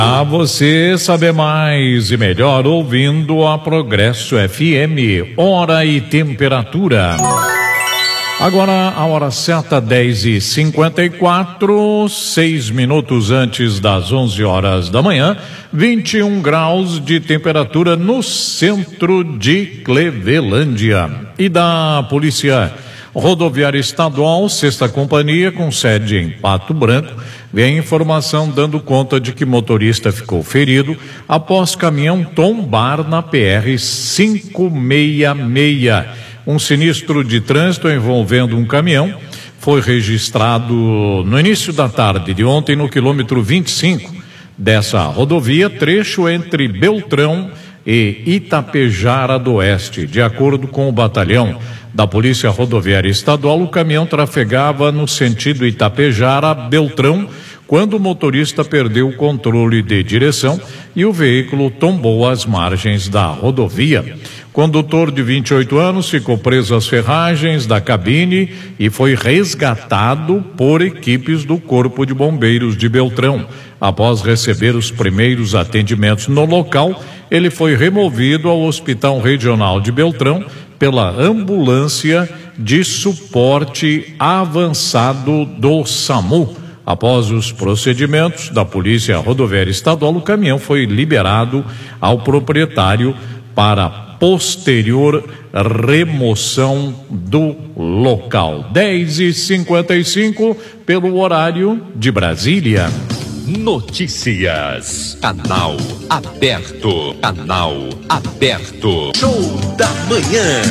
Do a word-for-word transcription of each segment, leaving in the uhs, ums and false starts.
A você saber mais e melhor ouvindo a Progresso F M, hora e temperatura. Agora a hora certa, dez e cinquenta e quatro, seis minutos antes das onze horas da manhã, vinte e um graus de temperatura no centro de Clevelândia. E da Polícia Rodoviária Estadual, Sexta Companhia, com sede em Pato Branco, vem informação dando conta de que motorista ficou ferido após caminhão tombar na P R quinhentos e sessenta e seis. Um sinistro de trânsito envolvendo um caminhão foi registrado no início da tarde de ontem no quilômetro vinte e cinco dessa rodovia, trecho entre Beltrão e Itapejara do Oeste. De acordo com o batalhão da Polícia Rodoviária Estadual, o caminhão trafegava no sentido Itapejara-Beltrão quando o motorista perdeu o controle de direção e o veículo tombou às margens da rodovia. Condutor de vinte e oito anos ficou preso às ferragens da cabine e foi resgatado por equipes do Corpo de Bombeiros de Beltrão. Após receber os primeiros atendimentos no local, ele foi removido ao Hospital Regional de Beltrão pela ambulância de suporte avançado do SAMU. Após os procedimentos da Polícia Rodoviária Estadual, o caminhão foi liberado ao proprietário para posterior remoção do local. dez e cinquenta e cinco pelo horário de Brasília. Notícias. Canal aberto. Canal aberto. Show da manhã.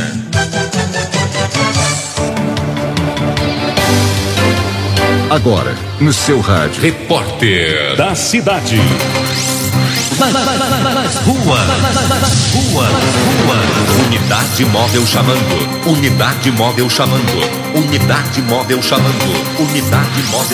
Agora, no seu rádio. Repórter da cidade. Nas ruas, ruas, ruas. Unidade móvel chamando. Unidade móvel chamando. Unidade móvel chamando. Unidade móvel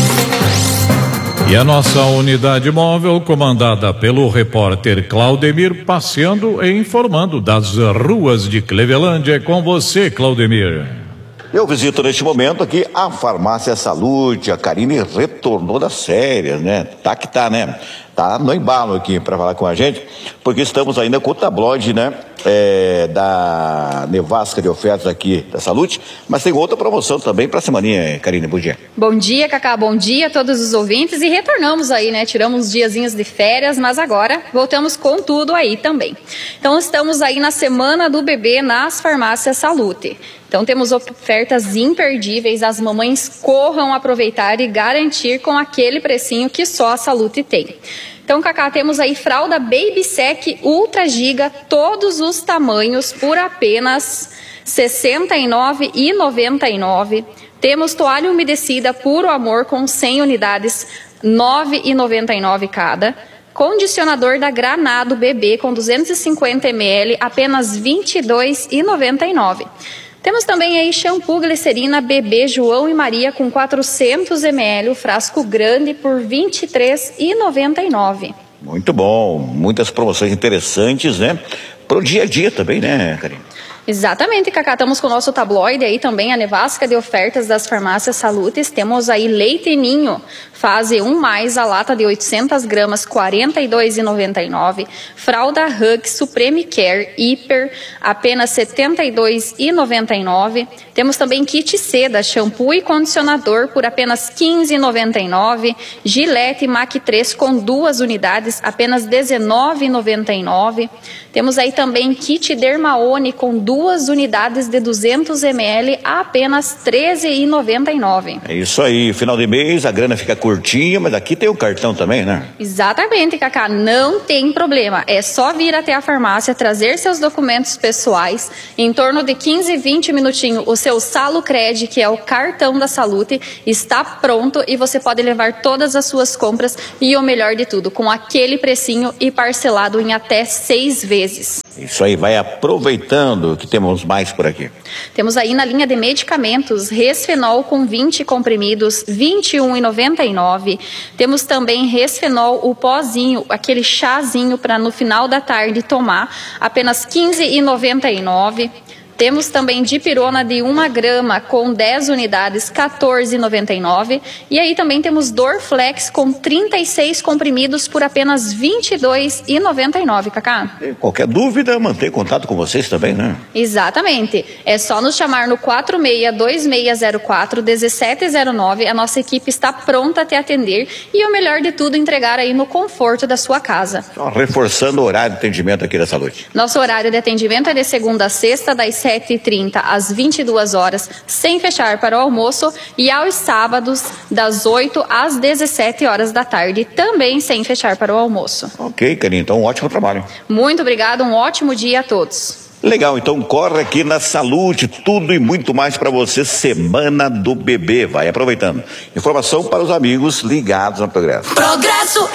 chamando. E a nossa unidade móvel, comandada pelo repórter Claudemir, passeando e informando das ruas de Clevelândia. É com você, Claudemir. Eu visito neste momento aqui a Farmácia Salute. A Karine retornou das férias, né? Tá que tá, né? Tá no embalo aqui para falar com a gente, porque estamos ainda com o tabloide, né? É, da nevasca de ofertas aqui da Salute, mas tem outra promoção também para a semaninha, Karine. Bom dia. Bom dia, Cacá, bom dia a todos os ouvintes, e retornamos aí, né? Tiramos uns diazinhos de férias, mas agora voltamos com tudo aí também. Então estamos aí na Semana do Bebê nas Farmácias Salute. Então temos ofertas imperdíveis, as mamães corram aproveitar e garantir com aquele precinho que só a Salute tem. Então, Cacá, temos aí fralda Baby Sec Ultra Giga, todos os tamanhos, por apenas sessenta e nove reais e noventa e nove centavos. Temos toalha umedecida Puro Amor com cem unidades, nove reais e noventa e nove centavos cada. Condicionador da Granado Bebê com duzentos e cinquenta mililitros, apenas vinte e dois reais e noventa e nove centavos. Temos também aí shampoo glicerina Bebê João e Maria com quatrocentos mililitros, frasco grande por vinte e três reais e noventa e nove centavos. Muito bom, muitas promoções interessantes, né? Pro dia a dia também, né, Karine? Exatamente, Cacá, estamos com o nosso tabloide aí também, a nevasca de ofertas das farmácias Salutes. Temos aí leite ninho, fase um mais, a lata de oitocentas gramas, quarenta e dois reais e noventa e nove centavos. Fralda Hug Supreme Care Hiper, apenas setenta e dois reais e noventa e nove centavos. Temos também kit seda, shampoo e condicionador por apenas quinze reais e noventa e nove centavos. Gillette Mac três com duas unidades, apenas dezenove reais e noventa e nove centavos. Temos aí também kit Dermaone com duas unidades de duzentos mililitros a apenas treze reais e noventa e nove centavos. É isso aí, final de mês a grana fica curtinha, mas aqui tem o cartão também, né? Exatamente, Cacá, não tem problema, é só vir até a farmácia, trazer seus documentos pessoais, em torno de quinze, vinte minutinhos, o seu Salucred, que é o cartão da Salute, está pronto e você pode levar todas as suas compras e o melhor de tudo, com aquele precinho e parcelado em até seis vezes. Isso aí, vai aproveitando que temos mais por aqui. Temos aí na linha de medicamentos, Resfenol com vinte comprimidos, vinte e um reais e noventa e nove centavos. Temos também Resfenol, o pozinho, aquele chazinho para no final da tarde tomar, apenas quinze reais e noventa e nove centavos. Temos também dipirona de uma grama com dez unidades, quatorze reais e noventa e nove centavos. E aí também temos Dorflex com trinta e seis comprimidos por apenas vinte e dois reais e noventa e nove centavos, Cacá. Qualquer dúvida, manter contato com vocês também, né? Exatamente. É só nos chamar no quatro seis dois seis zero quatro um sete zero nove. A nossa equipe está pronta a te atender e o melhor de tudo, entregar aí no conforto da sua casa. Só reforçando o horário de atendimento aqui da Salute. Nosso horário de atendimento é de segunda a sexta, das sete e trinta às vinte e duas horas, sem fechar para o almoço, e aos sábados, das oito às dezessete horas da tarde, também sem fechar para o almoço. Ok, Karine, então um ótimo trabalho. Muito obrigado, um ótimo dia a todos. Legal, então corre aqui na Salute, tudo e muito mais para você, Semana do Bebê. Vai aproveitando. Informação para os amigos ligados no Progresso. Progresso